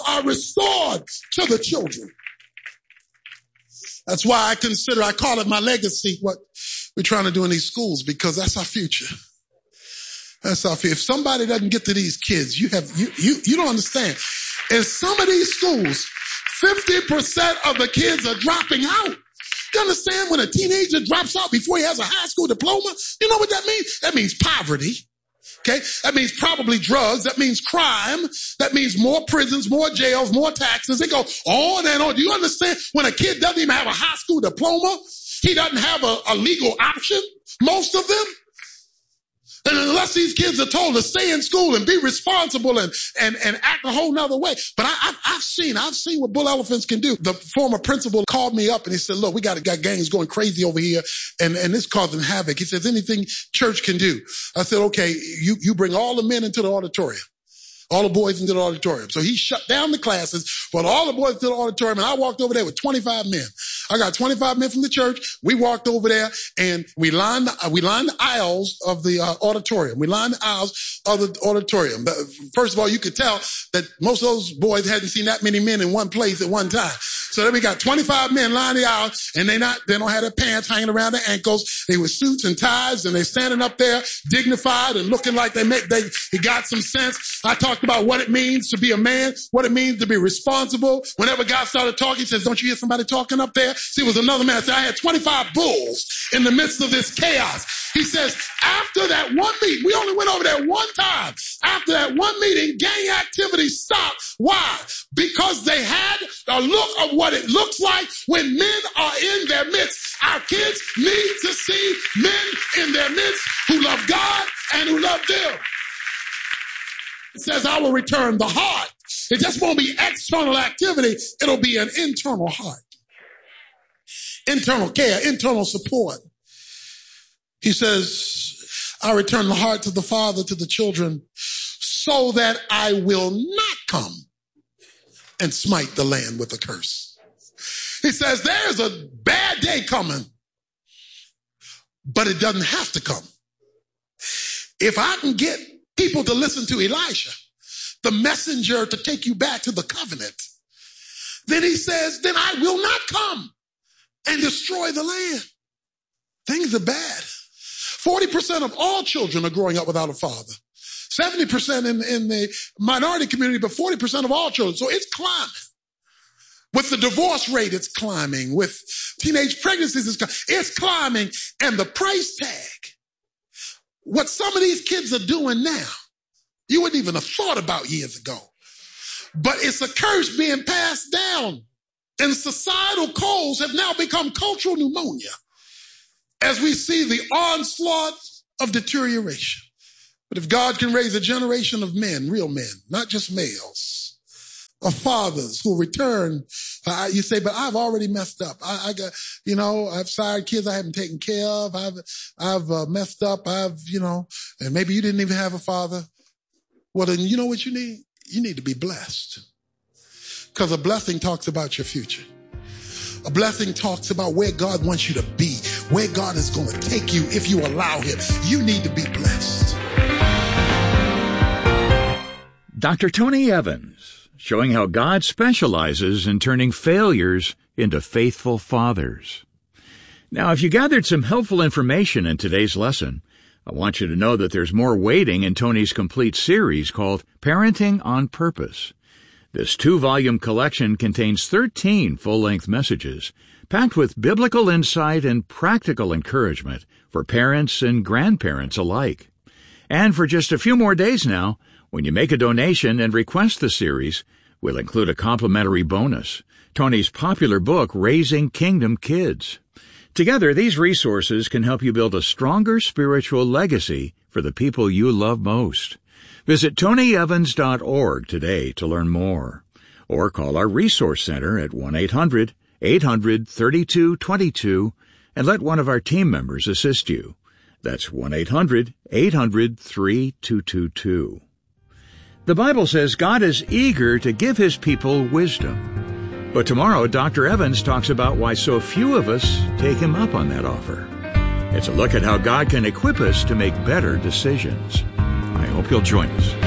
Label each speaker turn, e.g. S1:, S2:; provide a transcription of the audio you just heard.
S1: are restored to the children. That's why I call it my legacy, what we're trying to do in these schools, because that's our future. That's our future. If somebody doesn't get to these kids, you don't understand. In some of these schools, 50% of the kids are dropping out. You understand when a teenager drops out before he has a high school diploma? You know what that means? That means poverty. Okay? That means probably drugs. That means crime. That means more prisons, more jails, more taxes. They go on and on. Do you understand? When a kid doesn't even have a high school diploma, he doesn't have a legal option, most of them. And unless these kids are told to stay in school and be responsible and act a whole nother way. But I've seen what bull elephants can do. The former principal called me up and he said, look, we got gangs going crazy over here and this causing havoc. He says, anything church can do. I said, okay, you bring all the men into the auditorium. All the boys into the auditorium. So he shut down the classes, brought all the boys to the auditorium, and I walked over there with 25 men. I got 25 men from the church. We walked over there, and we lined the aisles of the auditorium. We lined the aisles of the auditorium. First of all, you could tell that most of those boys hadn't seen that many men in one place at one time. So then we got 25 men lining the aisle, and they don't have their pants hanging around their ankles. They were suits and ties, and they're standing up there dignified and looking like they got some sense. I talked about what it means to be a man, what it means to be responsible. Whenever God started talking, he says, don't you hear somebody talking up there? See, it was another man. So I had 25 bulls in the midst of this chaos. He says, after that one meeting, we only went over there one time. After that one meeting, gang activity stopped. Why? Because they had a look of what it looks like when men are in their midst. Our kids need to see men in their midst who love God and who love them. It says, I will return the heart. It just won't be external activity. It'll be an internal heart. Internal care, internal support. He says, I return the heart to the father, to the children, so that I will not come and smite the land with a curse. He says, there's a bad day coming, but it doesn't have to come. If I can get people to listen to Elisha, the messenger to take you back to the covenant, then he says, then I will not come and destroy the land. Things are bad. 40% of all children are growing up without a father. 70% in the minority community, but 40% of all children. So it's climbing. With the divorce rate, it's climbing. With teenage pregnancies, it's climbing. And the price tag, what some of these kids are doing now, you wouldn't even have thought about years ago. But it's a curse being passed down. And societal colds have now become cultural pneumonia as we see the onslaught of deterioration. But if God can raise a generation of men, real men, not just males, of fathers who return, you say, but I've already messed up. I got, I've sired kids I haven't taken care of. I've messed up. And maybe you didn't even have a father. Well, then you know what you need? You need to be blessed. Because a blessing talks about your future. A blessing talks about where God wants you to be, where God is going to take you if you allow him. You need to be blessed.
S2: Dr. Tony Evans, showing how God specializes in turning failures into faithful fathers. Now, if you gathered some helpful information in today's lesson, I want you to know that there's more waiting in Tony's complete series called Parenting on Purpose. This 2-volume collection contains 13 full-length messages, packed with biblical insight and practical encouragement for parents and grandparents alike. And for just a few more days now, when you make a donation and request the series, we'll include a complimentary bonus, Tony's popular book, Raising Kingdom Kids. Together, these resources can help you build a stronger spiritual legacy for the people you love most. Visit TonyEvans.org today to learn more, or call our Resource Center at 1-800-800-3222 and let one of our team members assist you. That's 1-800-800-3222. The Bible says God is eager to give his people wisdom. But tomorrow, Dr. Evans talks about why so few of us take him up on that offer. It's a look at how God can equip us to make better decisions. I hope you'll join us.